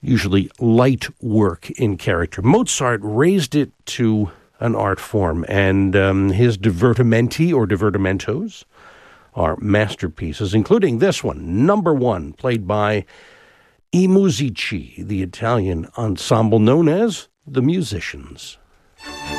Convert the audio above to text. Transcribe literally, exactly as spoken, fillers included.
usually light work in character. Mozart raised it to an art form, and um, his divertimenti or divertimentos are masterpieces, including this one, number one, played by I Musici, the Italian ensemble known as the Musicians.